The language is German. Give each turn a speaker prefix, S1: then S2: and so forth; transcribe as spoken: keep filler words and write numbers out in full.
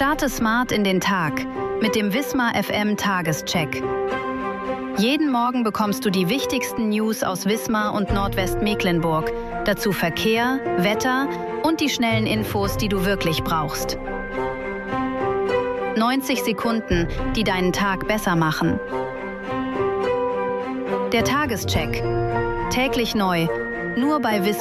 S1: Starte smart in den Tag mit dem Wismar F M Tagescheck. Jeden Morgen bekommst du die wichtigsten News aus Wismar und Nordwestmecklenburg. Dazu Verkehr, Wetter und die schnellen Infos, die du wirklich brauchst. neunzig Sekunden, die deinen Tag besser machen. Der Tagescheck. Täglich neu. Nur bei Wismar.